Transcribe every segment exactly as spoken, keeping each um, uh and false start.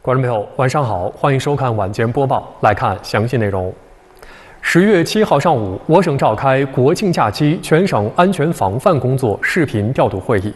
观众朋友，晚上好，欢迎收看晚间播报。来看详细内容。十月七号上午，我省召开国庆假期全省安全防范工作视频调度会议。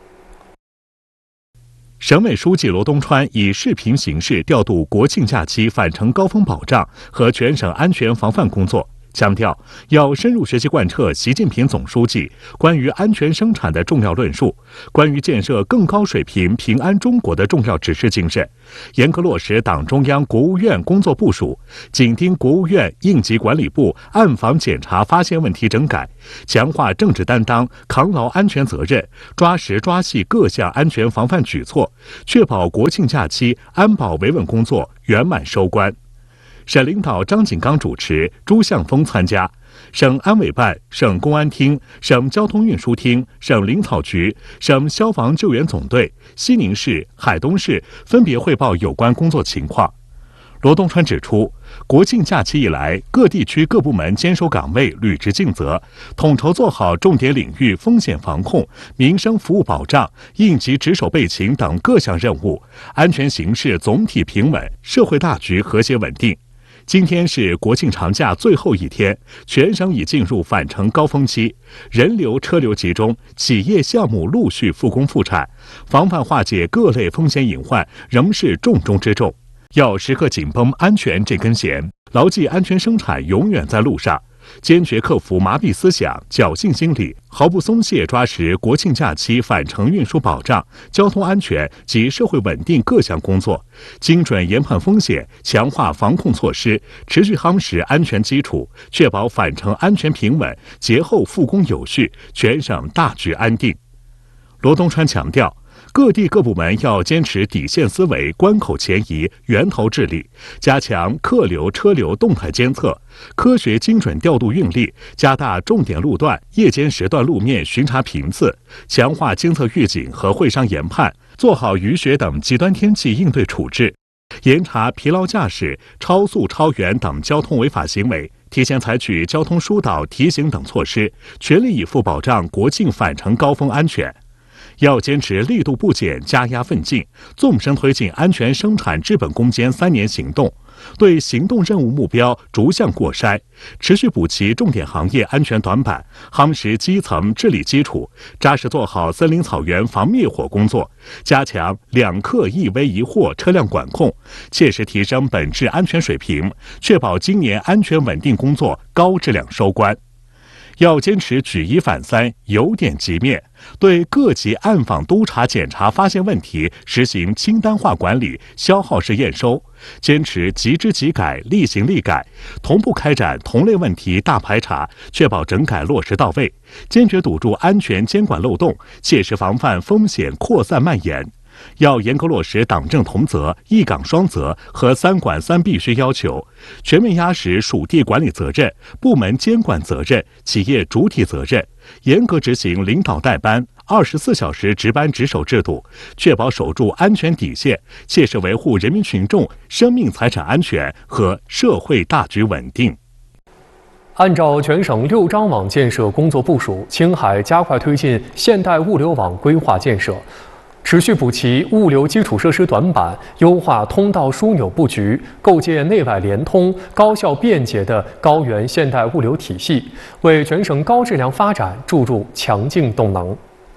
省委书记罗东川以视频形式调度国庆假期返程高峰保障和全省安全防范工作。强调要深入学习贯彻习近平总书记关于安全生产的重要论述，关于建设更高水平平安中国的重要指示精神，严格落实党中央、国务院工作部署，紧盯国务院应急管理部暗访检查发现问题整改，强化政治担当，扛牢安全责任，抓实抓细各项安全防范举措，确保国庆假期安保维稳工作圆满收官。省领导张锦刚主持，朱向峰参加。省安委办、省公安厅、省交通运输厅、省林草局、省消防救援总队、西宁市、海东市分别汇报有关工作情况。罗东川指出，国庆假期以来，各地区各部门坚守岗位，履职尽责，统筹做好重点领域风险防控、民生服务保障、应急值守备勤等各项任务，安全形势总体平稳，社会大局和谐稳定。今天是国庆长假最后一天，全省已进入返程高峰期，人流车流集中，企业项目陆续复工复产，防范化解各类风险隐患仍是重中之重。要时刻紧绷安全这根弦，牢记安全生产永远在路上，坚决克服麻痹思想、侥幸心理，毫不松懈抓实国庆假期返程运输保障、交通安全及社会稳定各项工作，精准研判风险，强化防控措施，持续夯实安全基础，确保返程安全平稳，节后复工有序，全省大局安定。罗东川强调，各地各部门要坚持底线思维、关口前移、源头治理，加强客流车流动态监测，科学精准调度运力，加大重点路段、夜间时段路面巡查频次，强化监测预警和会商研判，做好雨雪等极端天气应对处置，严查疲劳驾驶、超速超员等交通违法行为，提前采取交通疏导、提醒等措施，全力以赴保障国庆返程高峰安全。要坚持力度不减、加压奋进，纵深推进安全生产治本攻坚三年行动，对行动任务目标逐项过筛，持续补齐重点行业安全短板，夯实基层治理基础，扎实做好森林草原防灭火工作，加强两客一危一货车辆管控，切实提升本质安全水平，确保今年安全稳定工作高质量收官。要坚持举一反三、由点及面，对各级暗访督查检查发现问题实行清单化管理、消耗式验收，坚持即知即改、立行立改，同步开展同类问题大排查，确保整改落实到位，坚决堵住安全监管漏洞，切实防范风险扩散蔓延。要严格落实党政同责、一岗双责和三管三必须要求，全面压实属地管理责任、部门监管责任、企业主体责任，严格执行领导带班、二十四小时值班值守制度，确保守住安全底线，切实维护人民群众生命财产安全和社会大局稳定。 按照全省六张网建设工作部署，青海加快推进现代物流网规划建设，持续补齐物流基础设施短板，优化通道枢纽布局，构建内外联通、高效便捷的高原现代物流体系，为全省高质量发展注入强劲动能。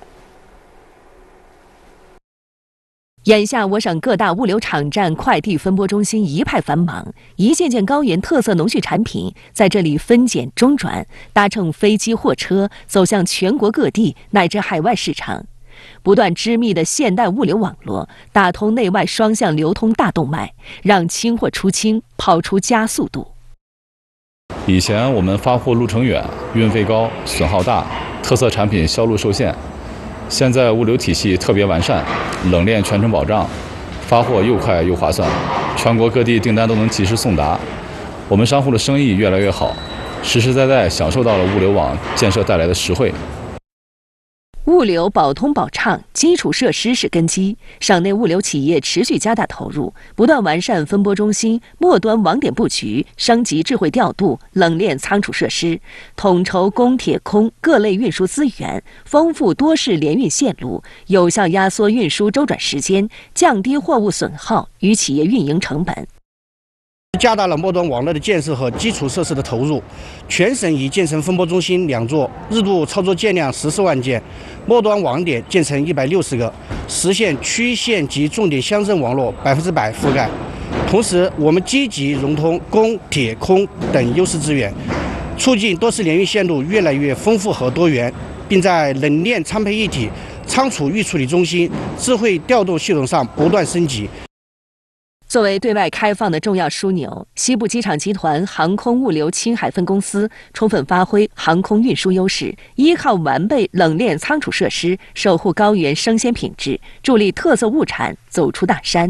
眼下，我省各大物流场站、快递分拨中心一派繁忙，一件件高原特色农畜产品在这里分拣中转，搭乘飞机、货车走向全国各地乃至海外市场。不断织密的现代物流网络，打通内外双向流通大动脉，让清货出清跑出加速度。 以前我们发货路程远、运费高、损耗大，特色产品销路受限。现在物流体系特别完善，冷链全程保障，发货又快又划算，全国各地订单都能及时送达。我们商户的生意越来越好，实实在在享受到了物流网建设带来的实惠。 物流保通保畅，基础设施是根基。省内物流企业持续加大投入，不断完善分拨中心、末端网点布局，升级智慧调度、冷链仓储设施，统筹公铁空各类运输资源，丰富多式联运线路，有效压缩运输周转时间，降低货物损耗与企业运营成本。 加大了末端网络的建设和基础设施的投入，全省已建成分拨中心两座，日度操作件量十四万件，末端网点建成一百六十个，实现区县及重点乡镇网络百分之百覆盖。同时，我们积极融通公、铁、空等优势资源，促进多式联运线路越来越丰富和多元，并在冷链仓配一体、仓储预处理中心、智慧调度系统上不断升级。 作为对外开放的重要枢纽，西部机场集团航空物流青海分公司充分发挥航空运输优势，依靠完备冷链仓储设施，守护高原生鲜品质，助力特色物产走出大山。